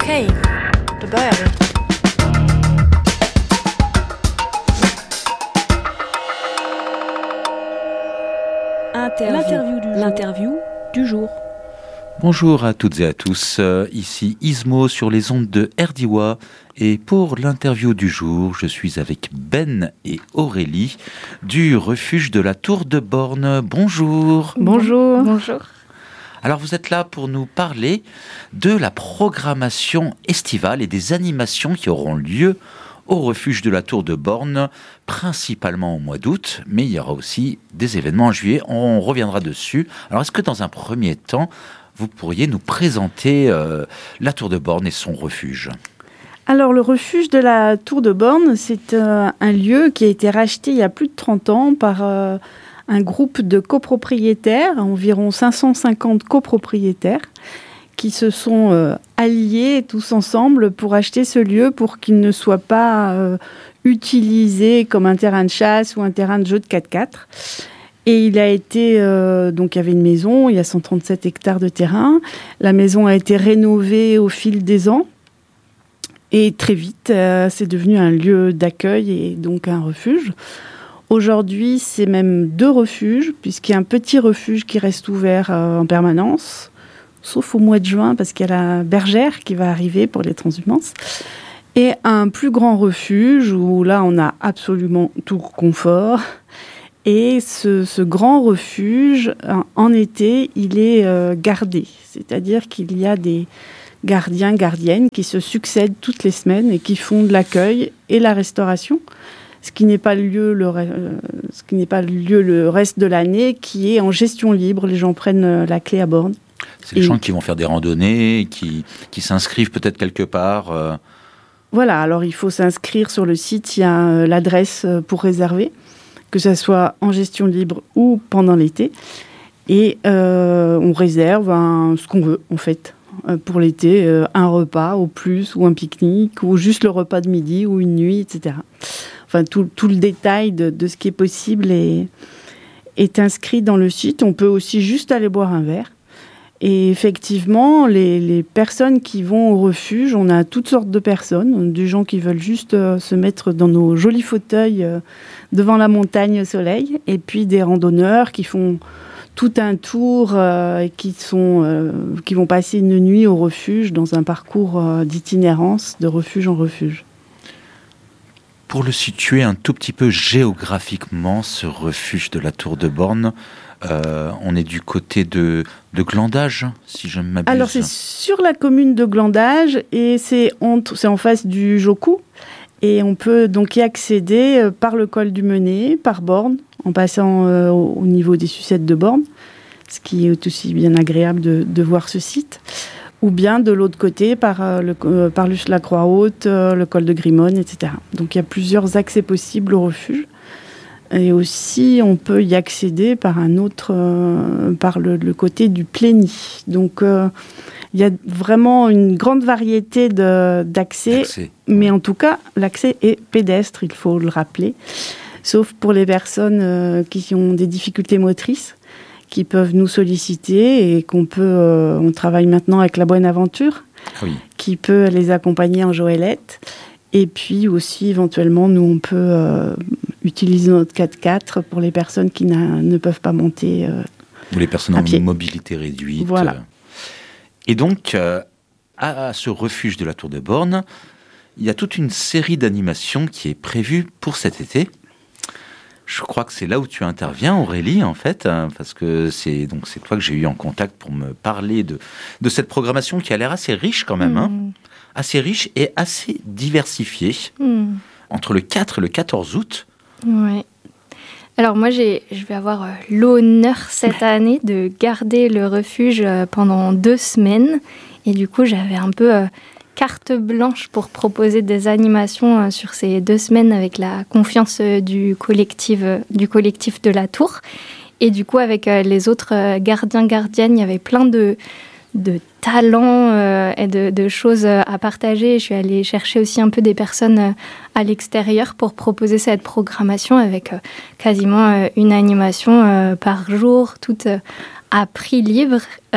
Okej, då börjar vi. L'interview du jour. Bonjour à toutes et à tous, ici Ismo sur les ondes de RDIWA et pour l'interview du jour, je suis avec Ben et Aurélie du refuge de la Tour de Borne. Bonjour. Bonjour. Bonjour. Alors vous êtes là pour nous parler de la programmation estivale et des animations qui auront lieu au refuge de la Tour de Borne, principalement au mois d'août, mais il y aura aussi des événements en juillet, on reviendra dessus. Alors est-ce que dans un premier temps, vous pourriez nous présenter la Tour de Borne et son refuge ? Alors le refuge de la Tour de Borne, c'est un lieu qui a été racheté il y a plus de 30 ans par un groupe de copropriétaires, environ 550 copropriétaires, qui se sont alliés tous ensemble pour acheter ce lieu pour qu'il ne soit pas utilisé comme un terrain de chasse ou un terrain de jeu de 4x4. Et il a été, donc il y avait une maison, il y a 137 hectares de terrain. La maison a été rénovée au fil des ans. Et très vite, c'est devenu un lieu d'accueil et donc un refuge. Aujourd'hui, c'est même 2 refuges, puisqu'il y a un petit refuge qui reste ouvert en permanence, sauf au mois de juin, parce qu'il y a la bergère qui va arriver pour les transhumances. Et un plus grand refuge, où là, on a absolument tout confort. Et ce grand refuge, en été, il est gardé. C'est-à-dire qu'il y a des gardiens, gardiennes qui se succèdent toutes les semaines et qui font de l'accueil et la restauration. Ce qui n'est pas le lieu le reste de l'année, qui est en gestion libre. Les gens prennent la clé à Borne. C'est les gens qui vont faire des randonnées, qui s'inscrivent peut-être quelque part. Voilà, alors il faut s'inscrire sur le site, il y a l'adresse pour réserver, que ça soit en gestion libre ou pendant l'été. Et on réserve ce qu'on veut, en fait. Pour l'été, un repas au plus, ou un pique-nique, ou juste le repas de midi, ou une nuit, etc. Enfin, tout le détail de ce qui est possible est inscrit dans le site. On peut aussi juste aller boire un verre. Et effectivement, les personnes qui vont au refuge, on a toutes sortes de personnes, des gens qui veulent juste se mettre dans nos jolis fauteuils devant la montagne au soleil, et puis des randonneurs qui font tout un tour et qui vont passer une nuit au refuge dans un parcours d'itinérance de refuge en refuge. Pour le situer un tout petit peu géographiquement, ce refuge de la Tour de Borne, on est du côté de Glandage, si je ne m'abuse. Alors c'est sur la commune de Glandage et c'est en face du Jocou. Et on peut donc y accéder par le col du Menet, par Borne, en passant au niveau des Sucettes de Borne, ce qui est aussi bien agréable de voir ce site. Ou bien de l'autre côté, par la Croix-Haute, le col de Grimonne, etc. Donc il y a plusieurs accès possibles au refuge. Et aussi, on peut y accéder par le côté du Plény. Donc il y a vraiment une grande variété d'accès. Mais en tout cas, l'accès est pédestre, il faut le rappeler. Sauf pour les personnes qui ont des difficultés motrices, qui peuvent nous solliciter et on travaille maintenant avec la Buenaventure, qui peut les accompagner en joëlette. Et puis aussi, éventuellement, nous, on peut utiliser notre 4x4 pour les personnes qui ne peuvent pas monter ou les personnes en mobilité réduite. Voilà. Et donc, à ce refuge de la Tour de Borne, il y a toute une série d'animations qui est prévue pour cet été. Je crois que c'est là où tu interviens, Aurélie, en fait, parce que c'est toi que j'ai eu en contact pour me parler de cette programmation qui a l'air assez riche quand même, assez riche et assez diversifiée, entre le 4 et le 14 août. Ouais. Alors moi, je vais avoir l'honneur cette année de garder le refuge pendant 2 semaines. Et du coup, j'avais un peu carte blanche pour proposer des animations sur ces 2 semaines avec la confiance du collectif de la Tour. Et du coup, avec les autres gardiens-gardiennes, il y avait plein de talents et de choses à partager. Je suis allée chercher aussi un peu des personnes à l'extérieur pour proposer cette programmation avec quasiment une animation par jour, toute à prix libre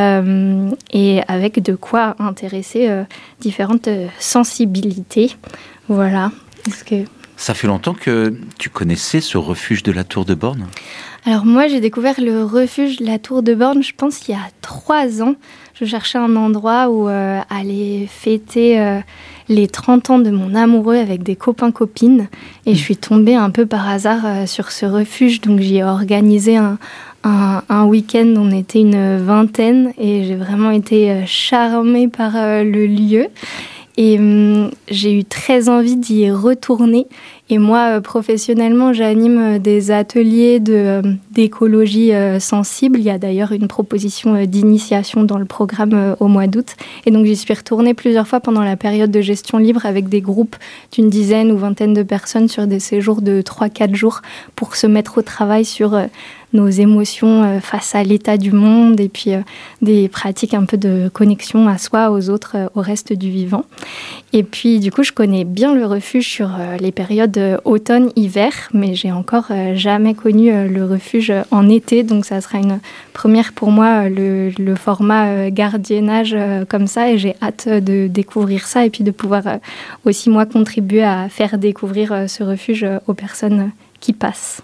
et avec de quoi intéresser différentes sensibilités. Voilà. Ça fait longtemps que tu connaissais ce refuge de la Tour de Borne ? Alors moi, j'ai découvert le refuge de la Tour de Borne, je pense, il y a 3 ans. Je cherchais un endroit où aller fêter les 30 ans de mon amoureux avec des copains-copines. Et je suis tombée un peu par hasard sur ce refuge. Donc j'y ai organisé un week-end, on était une vingtaine. Et j'ai vraiment été charmée par le lieu. Et j'ai eu très envie d'y retourner. Et moi, professionnellement, j'anime des ateliers d'écologie sensible. Il y a d'ailleurs une proposition d'initiation dans le programme au mois d'août. Et donc, j'y suis retournée plusieurs fois pendant la période de gestion libre avec des groupes d'une dizaine ou vingtaine de personnes sur des séjours de 3-4 jours pour se mettre au travail sur nos émotions face à l'état du monde et puis des pratiques un peu de connexion à soi, aux autres, au reste du vivant. Et puis, du coup, je connais bien le refuge sur les périodes automne-hiver, mais j'ai encore jamais connu le refuge en été, donc ça sera une première pour moi, le format gardiennage comme ça, et j'ai hâte de découvrir ça et puis de pouvoir aussi, moi, contribuer à faire découvrir ce refuge aux personnes qui passent.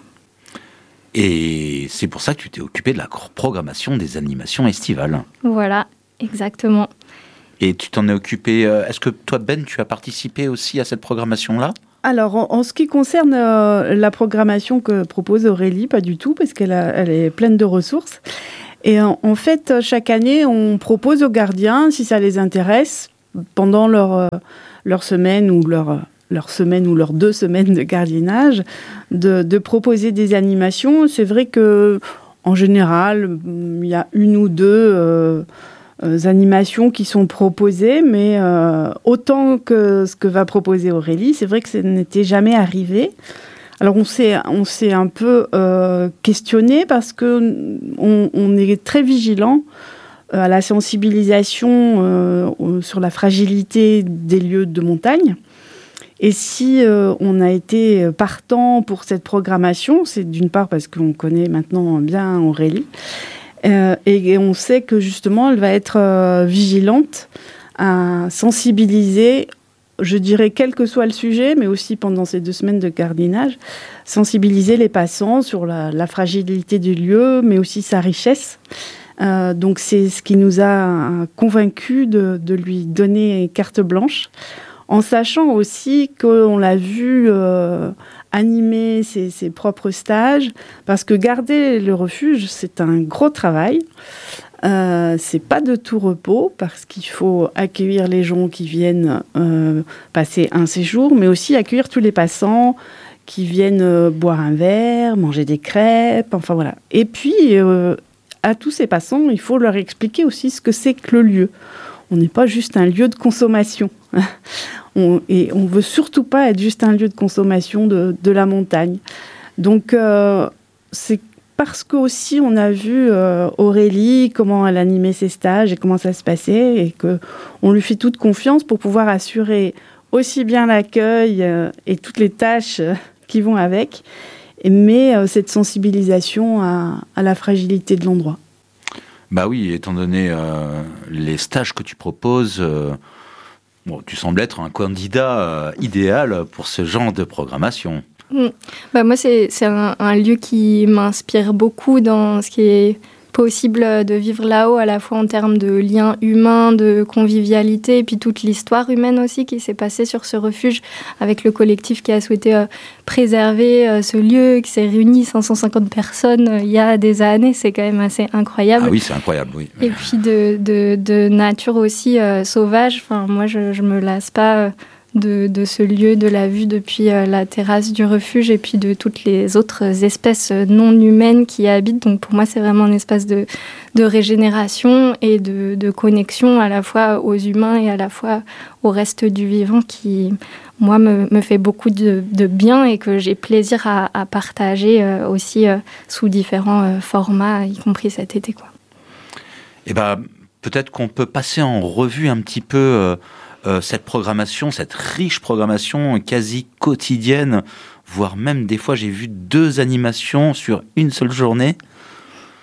Et c'est pour ça que tu t'es occupée de la programmation des animations estivales. Voilà, exactement. Et tu t'en es occupée... Est-ce que toi, Ben, tu as participé aussi à cette programmation-là ? Alors, en ce qui concerne la programmation que propose Aurélie, pas du tout, parce qu'elle est pleine de ressources. Et en fait, chaque année, on propose aux gardiens, si ça les intéresse, pendant leur semaine ou leur semaine ou leurs 2 semaines de gardiennage, de proposer des animations. C'est vrai que en général, il y a 1 ou 2 animations qui sont proposées, mais autant que ce que va proposer Aurélie, c'est vrai que ça n'était jamais arrivé. Alors on s'est un peu questionné parce que on est très vigilant à la sensibilisation sur la fragilité des lieux de montagne. Et si on a été partant pour cette programmation, c'est d'une part parce qu'on connaît maintenant bien Aurélie, et on sait que justement, elle va être vigilante à sensibiliser, je dirais, quel que soit le sujet, mais aussi pendant ces 2 semaines de gardiennage, sensibiliser les passants sur la fragilité du lieu, mais aussi sa richesse. Donc c'est ce qui nous a convaincus de lui donner carte blanche, en sachant aussi qu'on l'a vu animer ses propres stages, parce que garder le refuge, c'est un gros travail. C'est pas de tout repos, parce qu'il faut accueillir les gens qui viennent passer un séjour, mais aussi accueillir tous les passants qui viennent boire un verre, manger des crêpes, enfin voilà. Et puis, à tous ces passants, il faut leur expliquer aussi ce que c'est que le lieu. On n'est pas juste un lieu de consommation. Et on ne veut surtout pas être juste un lieu de consommation de la montagne. Donc, c'est parce qu'aussi on a vu Aurélie, comment elle animait ses stages et comment ça se passait, et qu'on lui fait toute confiance pour pouvoir assurer aussi bien l'accueil et toutes les tâches qui vont avec, mais cette sensibilisation à la fragilité de l'endroit. Bah oui, étant donné les stages que tu proposes... Bon, tu sembles être un candidat idéal pour ce genre de programmation. Bah moi, c'est un lieu qui m'inspire beaucoup dans ce qui est possible de vivre là-haut, à la fois en termes de liens humains, de convivialité, et puis toute l'histoire humaine aussi qui s'est passée sur ce refuge avec le collectif qui a souhaité préserver ce lieu, qui s'est réuni 550 personnes il y a des années. C'est quand même assez incroyable. Ah oui, c'est incroyable, oui. Et puis de nature aussi sauvage. Enfin, moi, je me lasse pas de ce lieu, de la vue depuis la terrasse du refuge, et puis de toutes les autres espèces non humaines qui y habitent. Donc pour moi, c'est vraiment un espace de régénération et de connexion à la fois aux humains et à la fois au reste du vivant qui, moi, me fait beaucoup de bien et que j'ai plaisir à partager aussi sous différents formats, y compris cet été, quoi. Eh ben, peut-être qu'on peut passer en revue un petit peu cette programmation, cette riche programmation quasi quotidienne, voire même des fois j'ai vu 2 animations sur une seule journée.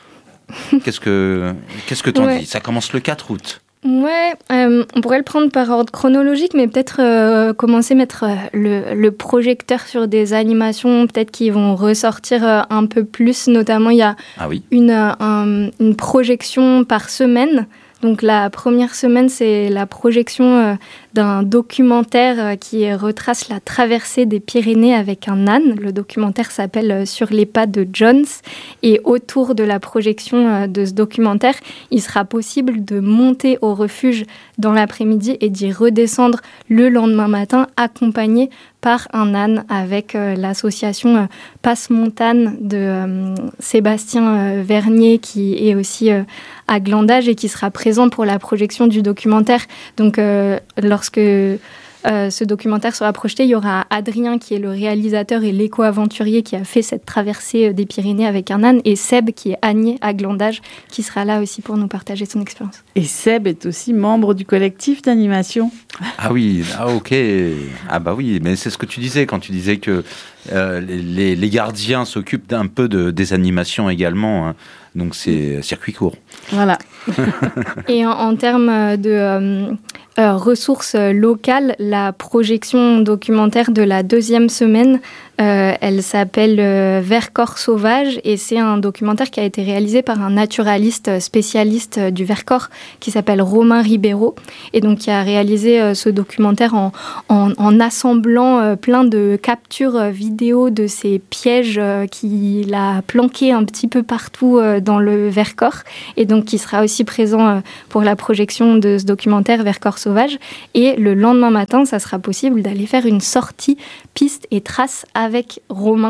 Qu'est-ce que t'en dis ? Ça commence le 4 août. Ouais, on pourrait le prendre par ordre chronologique, mais peut-être commencer à mettre le projecteur sur des animations, peut-être qui vont ressortir un peu plus. Notamment, il y a une projection par semaine. Donc la première semaine, c'est la projection d'un documentaire qui retrace la traversée des Pyrénées avec un âne. Le documentaire s'appelle « Sur les pas de Jones ». Et autour de la projection de ce documentaire, il sera possible de monter au refuge dans l'après-midi et d'y redescendre le lendemain matin, accompagné par un âne avec l'association Passe-Montagne de Sébastien Vernier, qui est aussi à Glandage et qui sera présent pour la projection du documentaire. Donc, lorsque ce documentaire sera projeté, il y aura Adrien, qui est le réalisateur et l'éco-aventurier qui a fait cette traversée des Pyrénées avec un âne, et Seb, qui est ânier à Glandage, qui sera là aussi pour nous partager son expérience. Et Seb est aussi membre du collectif d'animation. Ah oui, ok. Ah bah oui, mais c'est ce que tu disais quand tu disais que les gardiens s'occupent un peu des animations également, hein. Donc c'est circuit court. Voilà. Et en termes de ressources locales, la projection documentaire de la deuxième semaine, elle s'appelle Vercors sauvage, et c'est un documentaire qui a été réalisé par un naturaliste spécialiste du Vercors qui s'appelle Romain Ribeiro, et donc qui a réalisé ce documentaire en assemblant plein de captures vidéo de ces pièges qu'il a planqués un petit peu partout dans le Vercors, et donc qui sera aussi présent pour la projection de ce documentaire Vercors sauvage. Et le lendemain matin, ça sera possible d'aller faire une sortie piste et trace avec Romain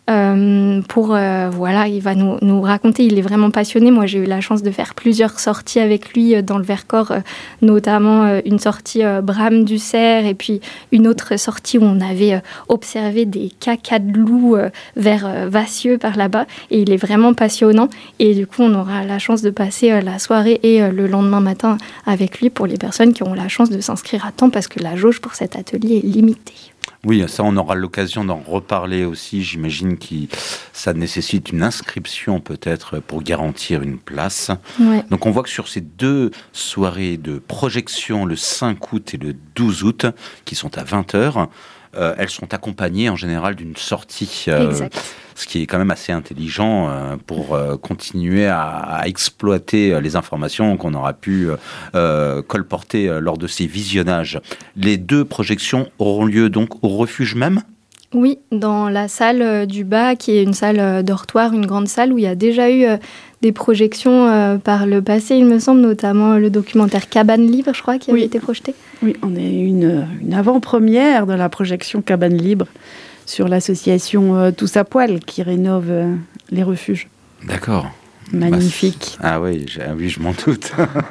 il va nous raconter. Il est vraiment passionné. Moi, j'ai eu la chance de faire plusieurs sorties avec lui dans le Vercors, notamment une sortie Brame du Cerf, et puis une autre sortie où on avait observé des cacas de loup vers Vassieux par là-bas, et il est vraiment passionnant. Et du coup, on aura la chance de passer la soirée et le lendemain matin avec lui pour les personnes qui ont la chance de s'inscrire à temps, parce que la jauge pour cet atelier est limitée. Oui, ça, on aura l'occasion d'en reparler aussi. J'imagine que ça nécessite une inscription peut-être pour garantir une place. Ouais. Donc, on voit que sur ces deux soirées de projection, le 5 août et le 12 août, qui sont à 20h, elles sont accompagnées en général d'une sortie, ce qui est quand même assez intelligent pour continuer à exploiter les informations qu'on aura pu colporter lors de ces visionnages. Les deux projections auront lieu donc au refuge même ? Oui, dans la salle du bas, qui est une salle dortoir, une grande salle où il y a déjà eu des projections par le passé, il me semble, notamment le documentaire Cabane Libre, je crois, qui avait été projeté. Oui, on a eu une avant-première de la projection Cabane Libre sur l'association Tous à Poil qui rénove les refuges. D'accord. Magnifique. Oui, je m'en doute.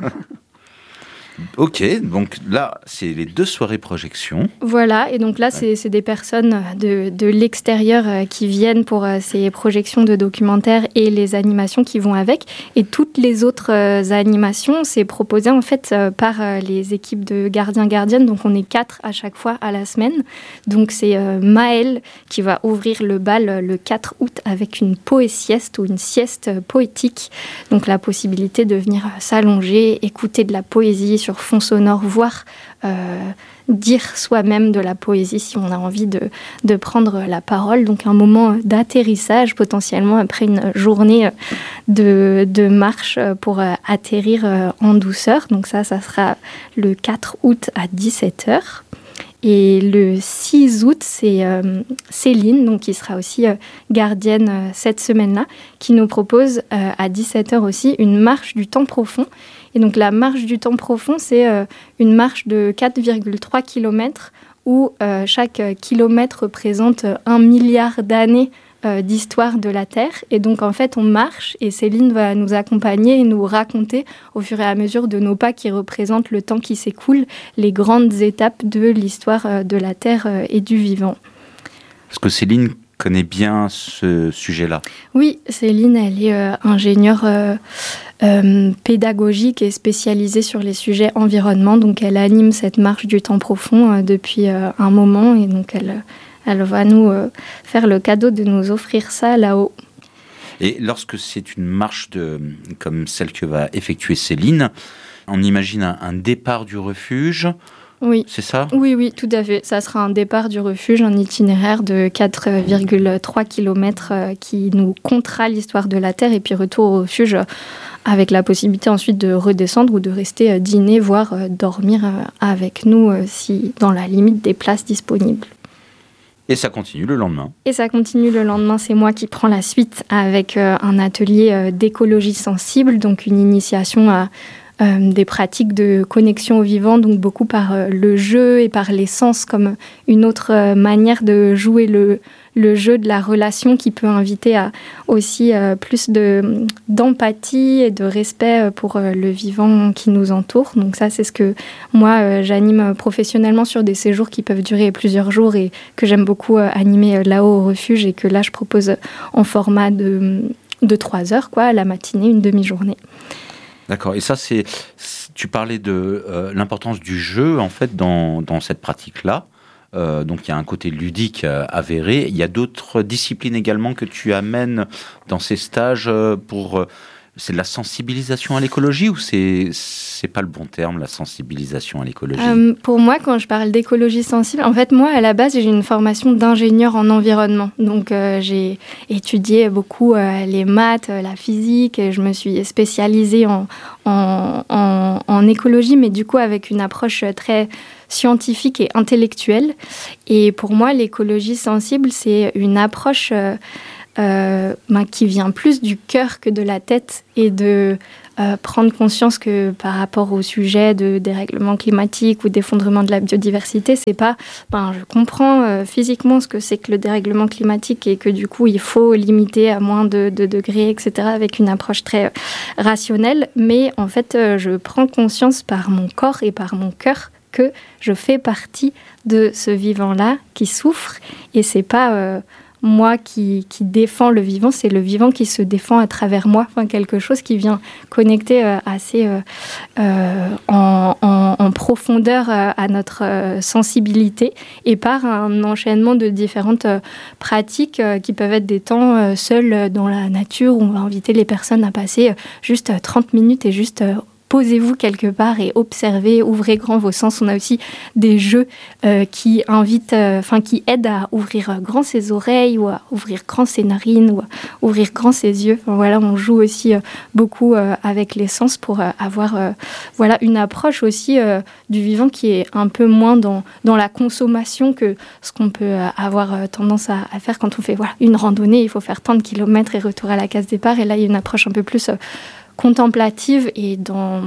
Ok, donc là, c'est les deux soirées projection. Voilà, et donc là, c'est des personnes de l'extérieur qui viennent pour ces projections de documentaires et les animations qui vont avec. Et toutes les autres animations, c'est proposé en fait par les équipes de gardiens-gardiennes. Donc on est 4 à chaque fois à la semaine. Donc c'est Maëlle qui va ouvrir le bal le 4 août avec une poé-sieste ou une sieste poétique. Donc la possibilité de venir s'allonger, écouter de la poésie sur fond sonore, voire dire soi-même de la poésie si on a envie de prendre la parole. Donc un moment d'atterrissage potentiellement après une journée de marche pour atterrir en douceur. Donc ça sera le 4 août à 17h. Et le 6 août, c'est Céline, donc qui sera aussi gardienne cette semaine-là, qui nous propose à 17h aussi une marche du temps profond. Et donc la marche du temps profond, c'est une marche de 4,3 km où chaque kilomètre représente 1 milliard d'années d'histoire de la Terre. Et donc en fait, on marche et Céline va nous accompagner et nous raconter au fur et à mesure de nos pas qui représentent le temps qui s'écoule, les grandes étapes de l'histoire de la Terre et du vivant. Est-ce que Céline connaît bien ce sujet-là ? Oui, Céline, elle est ingénieure pédagogique et spécialisée sur les sujets environnement. Donc elle anime cette marche du temps profond depuis un moment, et donc elle va nous faire le cadeau de nous offrir ça là-haut. Et lorsque c'est une marche comme celle que va effectuer Céline, on imagine un départ du refuge. Oui. C'est ça ? Oui, tout à fait. Ça sera un départ du refuge, un itinéraire de 4,3 km qui nous contera l'histoire de la Terre et puis retour au refuge avec la possibilité ensuite de redescendre ou de rester dîner, voire dormir avec nous si dans la limite des places disponibles. Et ça continue le lendemain. C'est moi qui prends la suite avec un atelier d'écologie sensible, donc une initiation à des pratiques de connexion au vivant, donc beaucoup par le jeu et par les sens comme une autre manière de jouer le jeu de la relation qui peut inviter à aussi plus d'empathie et de respect pour le vivant qui nous entoure. Donc ça, c'est ce que moi, j'anime professionnellement sur des séjours qui peuvent durer plusieurs jours et que j'aime beaucoup animer là-haut au refuge et que là, je propose en format de 3 heures, à la matinée, une demi-journée. D'accord. Et ça, tu parlais de l'importance du jeu, en fait, dans cette pratique-là. Donc, il y a un côté ludique avéré. Il y a d'autres disciplines également que tu amènes dans ces stages c'est de la sensibilisation à l'écologie ou c'est pas le bon terme, la sensibilisation à l'écologie ? Pour moi, quand je parle d'écologie sensible, en fait, moi, à la base, j'ai une formation d'ingénieur en environnement. Donc, j'ai étudié beaucoup les maths, la physique, et je me suis spécialisée en écologie, mais du coup, avec une approche très scientifique et intellectuelle. Et pour moi, l'écologie sensible, c'est une approche qui vient plus du cœur que de la tête et de prendre conscience que par rapport au sujet de dérèglement climatique ou d'effondrement de la biodiversité, c'est pas, je comprends physiquement ce que c'est que le dérèglement climatique et que du coup il faut limiter à moins de degrés, etc. avec une approche très rationnelle, mais en fait je prends conscience par mon corps et par mon cœur que je fais partie de ce vivant-là qui souffre et c'est pas moi qui défends le vivant, c'est le vivant qui se défend à travers moi. Quelque chose qui vient connecter assez en profondeur à notre sensibilité et par un enchaînement de différentes pratiques qui peuvent être des temps seuls dans la nature où on va inviter les personnes à passer juste 30 minutes et juste posez-vous quelque part et observez, ouvrez grand vos sens. On a aussi des jeux qui invitent, qui aident à ouvrir grand ses oreilles ou à ouvrir grand ses narines ou à ouvrir grand ses yeux. On joue aussi beaucoup avec les sens pour avoir une approche aussi du vivant qui est un peu moins dans la consommation que ce qu'on peut avoir tendance à faire quand on fait une randonnée. Il faut faire tant de kilomètres et retour à la case départ. Et là, il y a une approche un peu plus contemplative et dans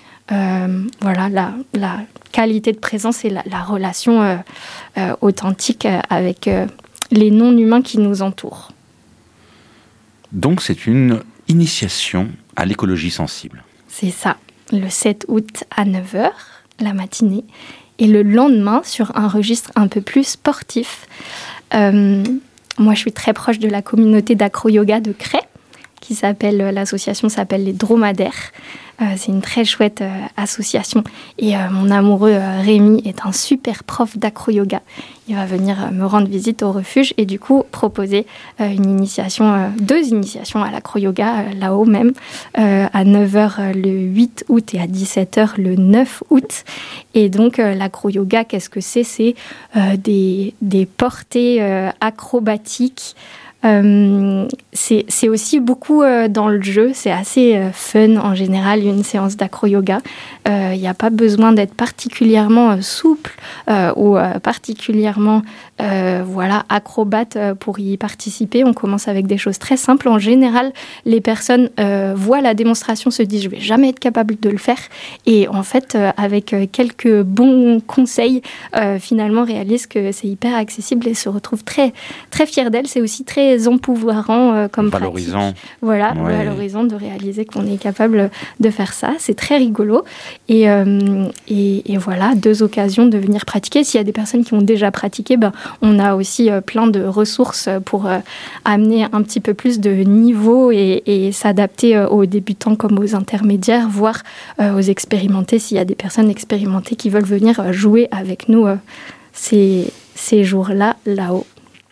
la qualité de présence et la relation authentique avec les non-humains qui nous entourent. Donc c'est une initiation à l'écologie sensible. C'est ça, le 7 août à 9h, la matinée, et le lendemain sur un registre un peu plus sportif. Moi je suis très proche de la communauté d'acro-yoga de Cray, l'association s'appelle les Dromadaires. C'est une très chouette association. Et mon amoureux Rémi est un super prof d'acro-yoga. Il va venir me rendre visite au refuge et du coup proposer deux initiations à l'acro-yoga là-haut même, à 9h le 8 août et à 17h le 9 août. Et donc l'acro-yoga, qu'est-ce que c'est ? C'est des portées acrobatiques. C'est aussi beaucoup dans le jeu, c'est assez fun en général une séance d'acro-yoga. Il n'y a pas besoin d'être particulièrement souple ou particulièrement acrobate pour y participer. On commence avec des choses très simples. En général, les personnes voient la démonstration, se disent je vais jamais être capable de le faire et en fait avec quelques bons conseils finalement réalisent que c'est hyper accessible et se retrouvent très, très fiers d'elles. C'est aussi très empouvoirant comme valorisant. Pratique. Valorisant de réaliser qu'on est capable de faire ça. C'est très rigolo. Et voilà, 2 occasions de venir pratiquer. S'il y a des personnes qui ont déjà pratiqué, on a aussi plein de ressources pour amener un petit peu plus de niveau et s'adapter aux débutants comme aux intermédiaires, voire aux expérimentés. S'il y a des personnes expérimentées qui veulent venir jouer avec nous ces jours-là, là-haut.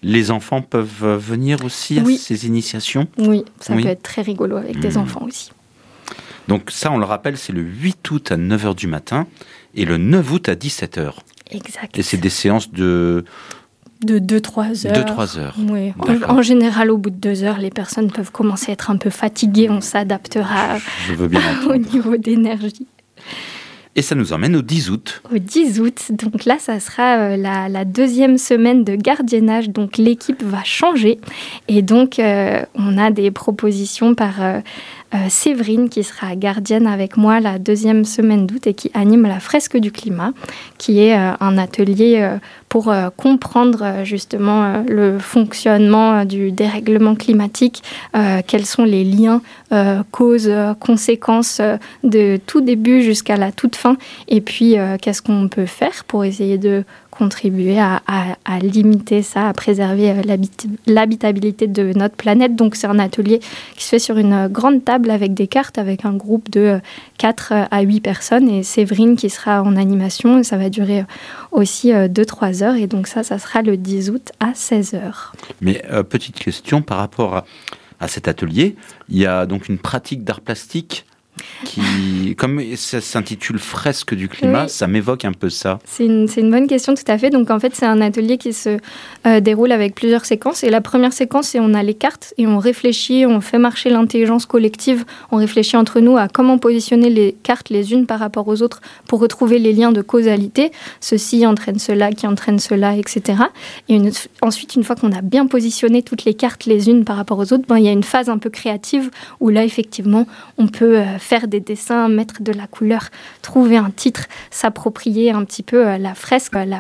Les enfants peuvent venir aussi à ces initiations ? Oui, ça peut être très rigolo avec des enfants aussi. Donc ça, on le rappelle, c'est le 8 août à 9h du matin et le 9 août à 17h. Exact. Et c'est des séances de 2-3 heures. 2-3 heures. Oui. En général, au bout de 2 heures, les personnes peuvent commencer à être un peu fatiguées. On s'adaptera au niveau d'énergie. Et ça nous emmène au 10 août. Au 10 août. Donc là, ça sera la deuxième semaine de gardiennage. Donc l'équipe va changer. Et donc, on a des propositions par Séverine, qui sera gardienne avec moi la deuxième semaine d'août et qui anime la fresque du climat, qui est un atelier pour comprendre justement le fonctionnement du dérèglement climatique, quels sont les liens, causes, conséquences de tout début jusqu'à la toute fin, et puis qu'est-ce qu'on peut faire pour essayer de contribuer à limiter ça, à préserver l'habitabilité de notre planète. Donc c'est un atelier qui se fait sur une grande table avec des cartes, avec un groupe de 4 à 8 personnes, et Séverine qui sera en animation, et ça va durer aussi 2-3 heures, et donc ça sera le 10 août à 16h. Mais petite question par rapport à cet atelier, il y a donc une pratique d'art plastique qui, comme ça s'intitule Fresque du climat, ça m'évoque un peu ça. C'est une bonne question, tout à fait. Donc en fait, c'est un atelier qui se déroule avec plusieurs séquences. Et la première séquence, c'est on a les cartes et on réfléchit, on fait marcher l'intelligence collective. On réfléchit entre nous à comment positionner les cartes les unes par rapport aux autres pour retrouver les liens de causalité. Ceci entraîne cela, qui entraîne cela, etc. Et ensuite, une fois qu'on a bien positionné toutes les cartes les unes par rapport aux autres, il y a une phase un peu créative où là, effectivement, on peut faire des dessins, mettre de la couleur, trouver un titre, s'approprier un petit peu la fresque. La